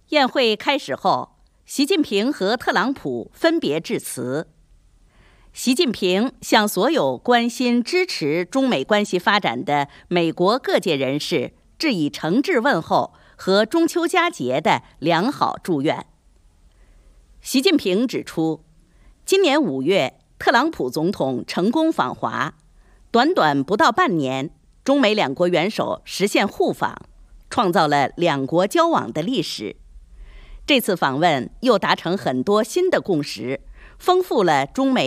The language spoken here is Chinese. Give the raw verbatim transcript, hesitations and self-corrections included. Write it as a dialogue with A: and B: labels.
A: 宴会开始后，习近平和特朗普分别致辞。习近平向所有关心支持中美关系发展的美国各界人士致以诚挚问候和中秋佳节的良好祝愿。习近平指出，今年五月，特朗普总统成功访华，短短不到半年，中美两国元首实现互访，创造了两国交往的历史。这次访问又达成很多新的共识，丰富了中美